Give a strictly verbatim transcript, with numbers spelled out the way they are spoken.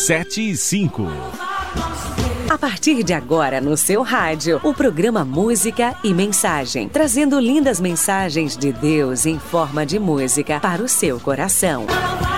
sete e cinco. A partir de agora, no seu rádio, o programa Música e Mensagem, trazendo lindas mensagens de Deus em forma de música para o seu coração.